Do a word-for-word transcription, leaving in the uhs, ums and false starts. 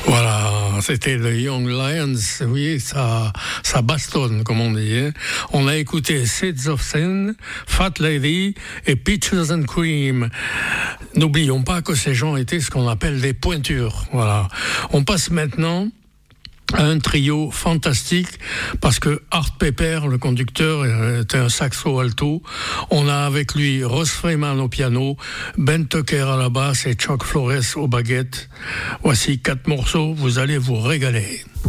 Voilà, c'était le Young Lions, oui, ça, ça bastonne, comme on dit. Hein. On a écouté Seeds of Sin, Fat Lady et Peaches and Cream. N'oublions pas que ces gens étaient ce qu'on appelle des pointures. Voilà. On passe maintenant à un trio fantastique parce que Art Pepper, le conducteur, est un saxo alto. On a avec lui Ross Freeman au piano, Ben Tucker à la basse et Chuck Flores aux baguettes. Voici quatre morceaux, vous allez vous régaler.